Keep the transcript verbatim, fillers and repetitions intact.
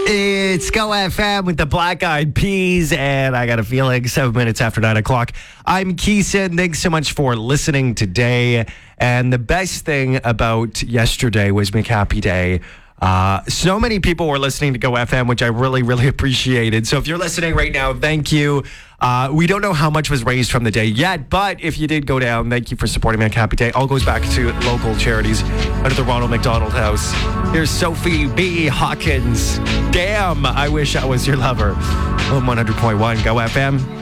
It's Go F M with the Black Eyed Peas, and I got a feeling seven minutes after nine o'clock. I'm Keeson. Thanks so much for listening today. And the best thing about yesterday was McHappy Day. Uh, so many people were listening to Go F M, which I really, really appreciated. So if you're listening right now, thank you. Uh, we don't know how much was raised from the day yet, but if you did go down, thank you for supporting McHappy Day. All goes back to local charities under the Ronald McDonald House. Here's Sophie B. Hawkins. Damn, I wish I was your lover. one hundred point one Go F M.